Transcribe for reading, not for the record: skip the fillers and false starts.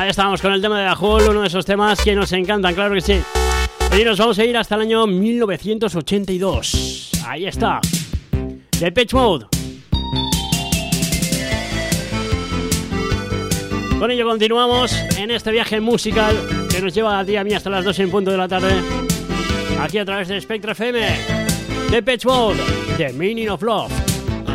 Ahí estábamos con el tema de la Hall, uno de esos temas que nos encantan, claro que sí. Y nos vamos a ir hasta el año 1982. Ahí está. Depeche Mode. Con ello continuamos en este viaje musical que nos lleva a ti y a mí hasta las 2 en punto de la tarde. Aquí a través de Spectra FM. Depeche Mode, The Meaning of Love.